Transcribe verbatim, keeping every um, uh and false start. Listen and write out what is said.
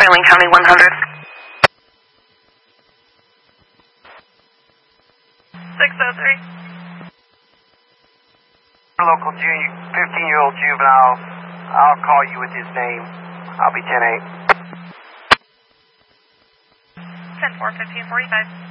trailing County one hundred. six oh three. Local fifteen-year-old juvenile. I'll call you with his name. I'll be ten eight. ten four, fifteen forty-five.